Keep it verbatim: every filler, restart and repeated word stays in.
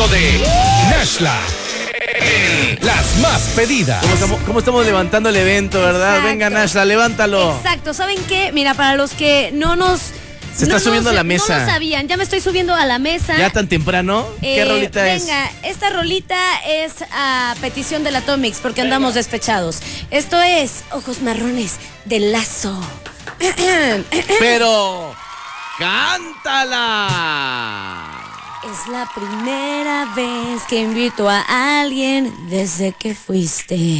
momento de Nashla en Las Más Pedidas. ¿Cómo estamos, cómo estamos levantando el evento, verdad? Exacto. Venga, Nashla, levántalo. Exacto, ¿saben qué? Mira, para los que no nos... Se está no subiendo nos- a la mesa. No lo sabían, ya me estoy subiendo a la mesa. ¿Ya tan temprano? ¿Qué Eh, rolita es? Venga, esta rolita es a petición de la Atomix porque andamos despechados. Esto es Ojos Marrones de Lazo. Pero, cántala. Es la primera vez que invito a alguien desde que fuiste.